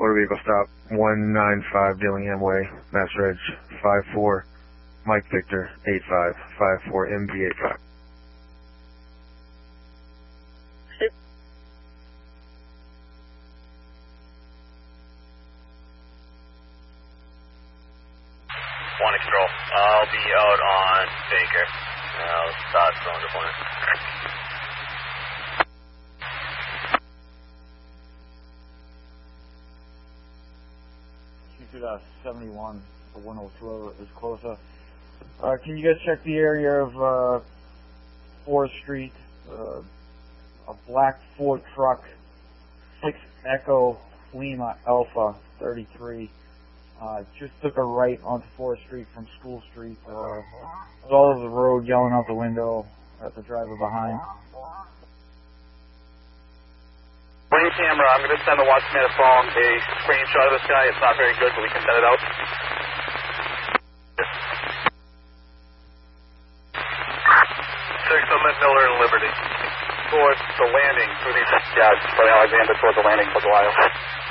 Motor vehicle stop 195 Dillingham Way, Mass Reg 54, Mike Victor 8554 MV85. One control. I'll be out on Baker. I'll start cylinder deployment. Shoot 71, the 102 is closer. Can you guys check the area of 4th Street? A black Ford truck, 6 Echo Lima Alpha 33. Just took a right onto 4th Street from School Street. Was all over the road yelling out the window at the driver behind. Ring camera, I'm going to send the watchman a phone, a screenshot of this guy. It's not very good, but we can send it out. 6, I'm at Miller and Liberty. Towards the landing through these, yeah, it's probably Alexander towards the landing for a while.